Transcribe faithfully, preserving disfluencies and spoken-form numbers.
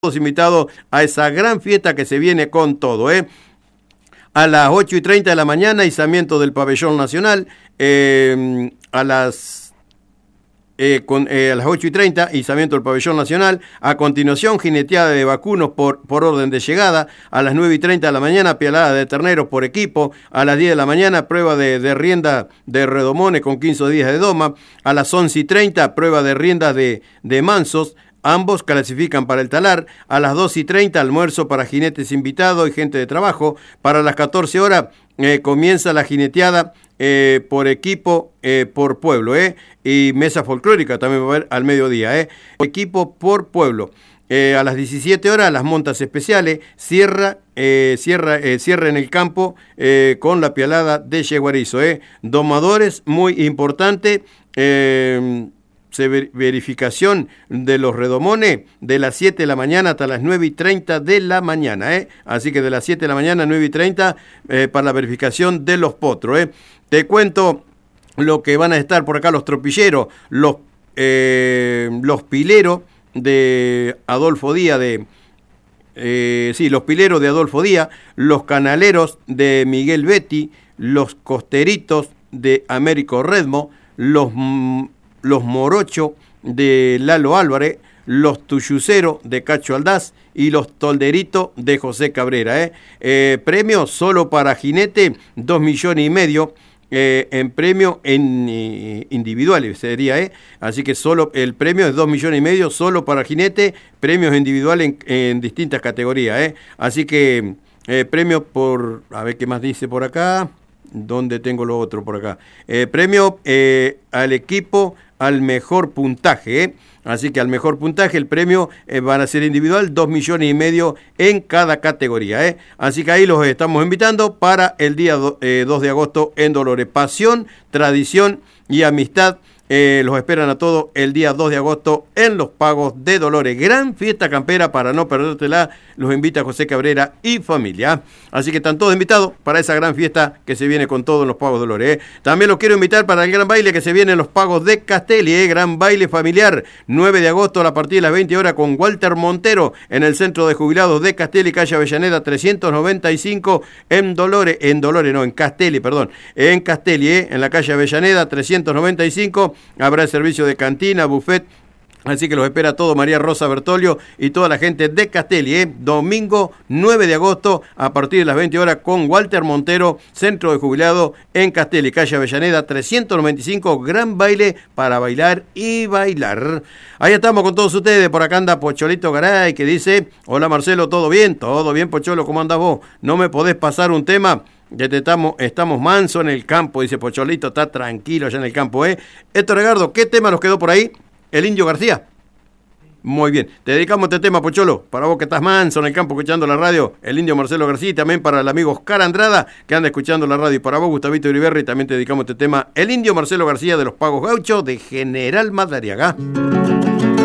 Todos invitados a esa gran fiesta que se viene con todo, ¿eh? A las ocho y treinta de la mañana, izamiento del pabellón nacional. Eh, a las eh, con, eh, a las ocho y treinta, izamiento del pabellón nacional. A continuación, jineteada de vacunos por, por orden de llegada. A las nueve y treinta de la mañana, pialada de terneros por equipo. A las diez de la mañana, prueba de, de rienda de redomones con quince días de doma. A las once y treinta, prueba de riendas de, de mansos. Ambos clasifican para el talar. A las dos y treinta, almuerzo para jinetes invitados y gente de trabajo. Para las catorce horas eh, comienza la jineteada eh, por equipo, eh, por pueblo. Eh, y mesa folclórica también va a haber al mediodía. Eh, equipo por pueblo. Eh, a las diecisiete horas, las montas especiales. Cierra, eh, cierra, eh, cierra en el campo eh, con la pialada de Yeguarizo. Eh. Domadores, muy importante. Eh, verificación de los redomones de las siete de la mañana hasta las nueve y treinta de la mañana, ¿eh? Así que de las siete de la mañana a nueve y treinta eh, para la verificación de los potros, ¿eh? Te cuento lo que van a estar por acá los tropilleros, los, eh, los pileros de Adolfo Díaz, de eh, sí, los pileros de Adolfo Díaz, los canaleros de Miguel Betti, los costeritos de Américo Redmo, los los morochos de Lalo Álvarez, los tuyuceros de Cacho Aldaz y los tolderitos de José Cabrera. ¿eh? Eh, premio solo para jinete, dos millones y medio eh, en premio en eh, individuales sería, ¿eh? Así que solo el premio es dos millones y medio solo para jinete, premios individuales en, en distintas categorías. ¿eh? Así que eh, premio por, a ver qué más dice por acá. ¿Dónde tengo lo otro por acá? Eh, premio eh, al equipo al mejor puntaje, ¿eh? Así que al mejor puntaje el premio eh, van a ser individual, dos millones y medio en cada categoría, ¿eh? Así que ahí los estamos invitando para el día do, eh, dos de agosto en Dolores. Pasión, tradición y amistad. Eh, los esperan a todos el día dos de agosto en Los Pagos de Dolores. Gran fiesta campera, para no perdértela, los invita José Cabrera y familia. Así que están todos invitados para esa gran fiesta que se viene con todo en Los Pagos de Dolores. ¿eh? También los quiero invitar para el gran baile que se viene en Los Pagos de Castelli. ¿eh? Gran baile familiar, nueve de agosto a partir de las veinte horas con Walter Montero en el Centro de Jubilados de Castelli, calle Avellaneda trescientos noventa y cinco en Dolores, en Dolores no, en Castelli, perdón, en Castelli, ¿eh? en la calle Avellaneda trescientos noventa y cinco. Habrá el servicio de cantina, buffet, así que los espera todo María Rosa Bertolio y toda la gente de Castelli, ¿eh? Domingo nueve de agosto a partir de las veinte horas con Walter Montero, Centro de Jubilado en Castelli, calle Avellaneda trescientos noventa y cinco, gran baile para bailar y bailar. Ahí estamos con todos ustedes, por acá anda Pocholito Garay que dice, hola Marcelo, ¿todo bien? Todo bien Pocholo, ¿cómo andás vos? ¿No me podés pasar un tema? Ya te estamos, estamos manso en el campo, dice Pocholito, está tranquilo allá en el campo, ¿eh? Héctor Edgardo, ¿qué tema nos quedó por ahí? ¿El Indio García? Muy bien, te dedicamos este tema, Pocholo, para vos que estás manso en el campo escuchando la radio, el Indio Marcelo García, y también para el amigo Oscar Andrada, que anda escuchando la radio, y para vos, Gustavito Uriberri, también te dedicamos este tema, el Indio Marcelo García de los Pagos Gauchos de General Madariaga.